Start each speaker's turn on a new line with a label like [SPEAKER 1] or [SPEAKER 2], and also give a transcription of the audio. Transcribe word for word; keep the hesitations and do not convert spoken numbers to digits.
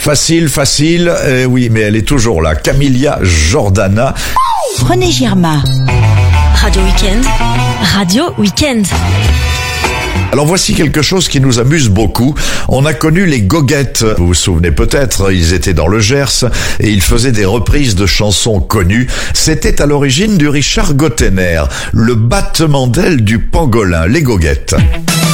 [SPEAKER 1] Facile, facile, eh oui, mais elle est toujours là. Camilla Jordana.
[SPEAKER 2] René Girma.
[SPEAKER 3] Radio Week-end. Radio Week-end.
[SPEAKER 1] Alors voici quelque chose qui nous amuse beaucoup. On a connu les Goguettes. Vous vous souvenez peut-être, ils étaient dans le Gers et ils faisaient des reprises de chansons connues. C'était à l'origine du Richard Gottener, le battement d'ailes du pangolin, les Goguettes.